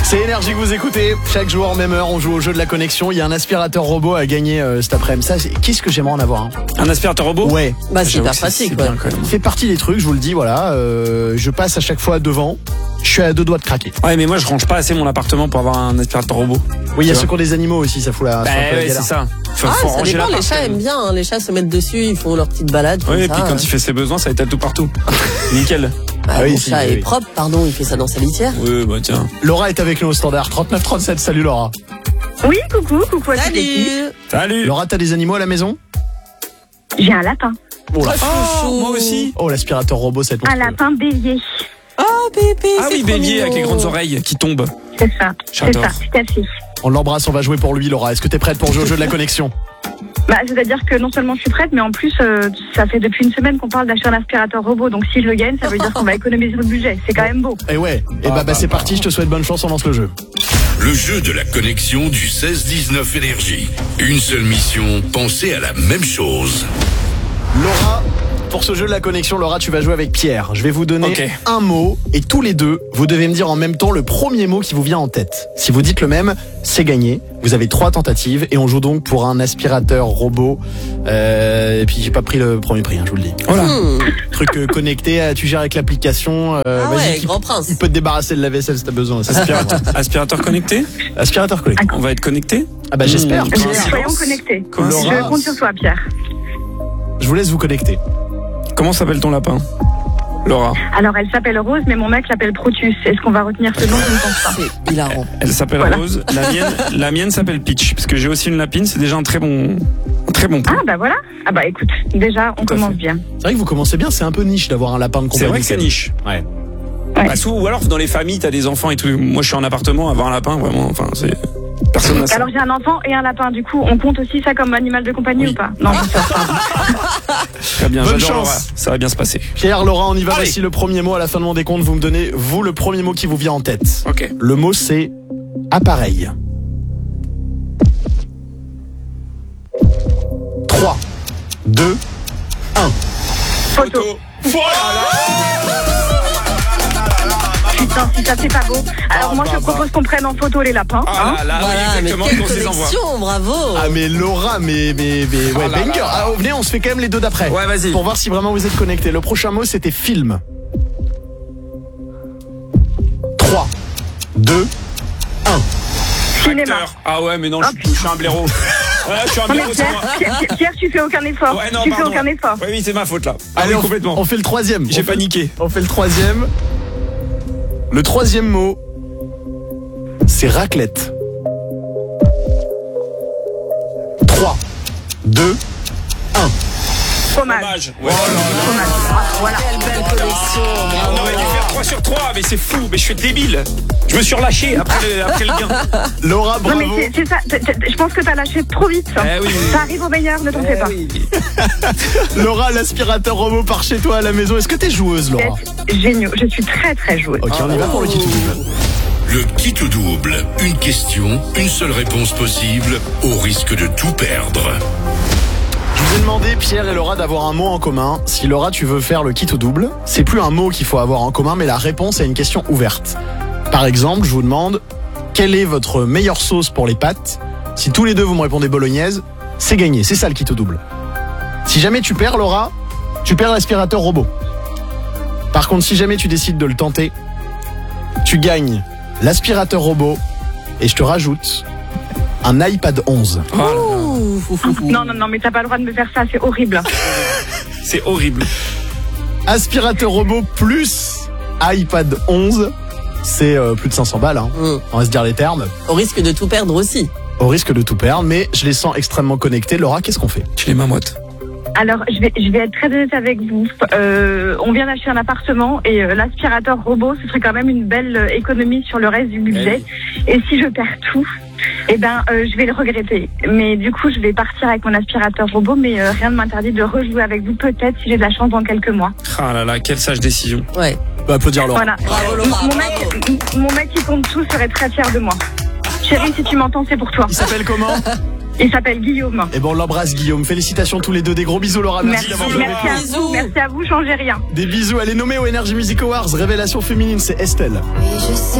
C'est Énergie que vous écoutez. Chaque jour, même heure, on joue au jeu de la connexion. Il y a un aspirateur robot à gagner cet après-midi. Ça, qu'est-ce que j'aimerais en avoir un? Un aspirateur robot? Ouais. Bah, c'est hyper pratique, bien, quand même. Fait partie des trucs, je vous le dis, voilà. Je passe à chaque fois devant. Je suis à 2 doigts de craquer. Ouais, mais moi, je range pas assez mon appartement pour avoir un aspirateur robot. Oui, il y a ceux qui ont des animaux aussi, ça fout la. Bah, la ouais, galère. c'est ça. Faut Ça ranger dépend, les l'appart, chats quand même. aiment bien, hein. Les chats se mettent dessus, ils font leur petite balade. Oui, et comme puis ça. quand il fait ses besoins, ça étale tout partout. Nickel. Bah, Ah oui, mon si, chat oui, est oui. propre, pardon, il fait ça dans sa litière. Oui, bah tiens. Laura est avec nous au standard 3937. Salut Laura. Oui, coucou à toute l'équipe. Salut. Salut. Laura, t'as des animaux à la maison? J'ai un lapin. Oh là. chouchou. Moi aussi. Oh, l'aspirateur robot, ça va être Un monstrueux. lapin bélier. Oh, bébé, Ah oui, bélier avec les grandes oreilles qui tombent. C'est ça. C'est J'adore. ça, tout à fait. On l'embrasse, on va jouer pour lui, Laura. Est-ce que t'es prête pour jouer au jeu de la connexion? Bah, c'est-à-dire que non seulement je suis prête, mais en plus, ça fait depuis une semaine qu'on parle d'acheter un aspirateur robot. Donc si je le gagne, ça veut dire qu'on va économiser le budget. C'est quand même beau. Et ouais. Et bah, c'est parti, je te souhaite bonne chance, on lance le jeu. Le jeu de la connexion du 16-19 Énergie. Une seule mission, penser à la même chose. Laura, pour ce jeu de la connexion, Laura, tu vas jouer avec Pierre. Je vais vous donner Ok. un mot et tous les deux, vous devez me dire en même temps le premier mot qui vous vient en tête. Si vous dites le même, c'est gagné. Vous avez 3 tentatives et on joue donc pour un aspirateur robot. Et puis j'ai pas pris le premier prix, je vous le dis. Voilà. Truc connecté, tu gères avec l'application. Ah vas-y, ouais, grand prince. il peut te débarrasser de la vaisselle si t'as besoin. Ça, Aspirateur connecté? Aspirateur connecté. On va être connecté? Ah bah j'espère. Mmh. Soyons connectés. Coïncidence. Je compte sur toi, Pierre. Je vous laisse vous connecter. Comment s'appelle ton lapin? Laura. Alors, elle s'appelle Rose, mais mon mec l'appelle Protus. Est-ce qu'on va retenir ce nom? Je ne pense pas. C'est hilarant. Elle s'appelle Voilà. Rose. La mienne s'appelle Peach. Parce que j'ai aussi une lapine. C'est déjà un très bon point. Ah, bah voilà. Ah, bah écoute, déjà, on Tout à commence fait. bien. C'est vrai que vous commencez bien, c'est un peu niche d'avoir un lapin de compagnie. C'est vrai que c'est niche. Ouais. Ouais. Bah, ou alors dans les familles, t'as des enfants et tout. Moi, je suis en appartement, avoir un lapin, vraiment, enfin, c'est. Personne n'a ça. Alors, j'ai un enfant et un lapin. Du coup, on compte aussi ça comme animal de compagnie Oui. ou pas? Non, c'est ça. Très bien, Bonne j'adore chance. Laura. Ça va bien se passer. Pierre, Laura, on y va. Allez. Voici le premier mot à la fin de mon décompte. Vous me donnez, vous, le premier mot qui vous vient en tête. Ok. Le mot, c'est appareil. 3, 2, 1. Photo. Putain, si ça c'est pas beau. Alors, moi, je propose qu'on prenne en photo les lapins. Ah là là, Voilà, oui, mais exactement, quelle qu'on se les envoie. connexion, bravo. Ah, mais Laura, mais ouais, Oh là banger. là. Ah, venez, on se fait quand même les deux d'après. Ouais, vas-y. Pour voir si vraiment vous êtes connectés. Le prochain mot, c'était film. 3, 2, 1. Cinéma. Acteur. Ah ouais, mais non, je suis un blaireau. Ouais, je suis un Non, mais blaireau, c'est moi. Pierre, tu fais aucun effort. Ouais, non, Tu fais pardon. aucun effort. Ouais, oui, c'est ma faute là. Ah Allez, oui, on complètement. fait le troisième. J'ai On fait- paniqué. On fait le troisième. Le troisième mot, c'est raclette. 3, 2, 1. Fromage. Dommage. Ouais. Fromage. Voilà. Quelle belle connexion, On aurait dû faire 3 sur 3, mais c'est fou, mais je suis débile. Je me suis relâché après le gain. Laura, Non, bravo. mais c'est ça. Je pense que t'as lâché trop vite. Eh oui. Ça arrive au meilleur, ne t'en fais pas. Laura, l'aspirateur robot part chez toi à la maison. Est-ce que t'es joueuse, Vous Laura? êtes géniaux. Je suis très très joueuse. Ok, on y va pour le kit ou double. Le qui ou double. Une question, une seule réponse possible, au risque de tout perdre. Je vous ai demandé, Pierre et Laura, d'avoir un mot en commun. Si Laura, tu veux faire le kit ou double, c'est plus un mot qu'il faut avoir en commun, mais la réponse à une question ouverte. Par exemple, je vous demande, quelle est votre meilleure sauce pour les pâtes? Si tous les deux vous me répondez bolognaise, c'est gagné. C'est ça le kit ou double. Si jamais tu perds, Laura, tu perds l'aspirateur robot. Par contre, si jamais tu décides de le tenter, tu gagnes l'aspirateur robot et je te rajoute un iPad 11. Oh là là. Non, mais t'as pas le droit de me faire ça, c'est horrible. C'est horrible. Aspirateur robot plus iPad 11, c'est plus de 500 balles, hein. On va se dire les termes, Au risque de tout perdre aussi. au risque de tout perdre, mais je les sens extrêmement connectés. Laura, qu'est-ce qu'on fait? Tu les mamottes. Alors, je vais être très honnête avec vous. On vient d'acheter un appartement et l'aspirateur robot, ce serait quand même une belle économie sur le reste du budget. Et si je perds tout, je vais le regretter. Mais du coup, je vais partir avec mon aspirateur robot, mais rien ne m'interdit de rejouer avec vous peut-être si j'ai de la chance dans quelques mois. Ah là là, quelle sage décision. Ouais. On peut applaudir Laura. Voilà. Bravo, Laura, Mon mec qui compte tout serait très fier de moi. Chérie, si tu m'entends, c'est pour toi. Il s'appelle comment? Il s'appelle Guillaume. Eh ben on l'embrasse Guillaume. Félicitations tous les deux. Des gros bisous Laura. Merci d'avoir joué. Merci à Bisous. vous. Merci à vous, changez rien. Des bisous. Elle est nommée aux Energy Music Awards. Révélation féminine, c'est Estelle.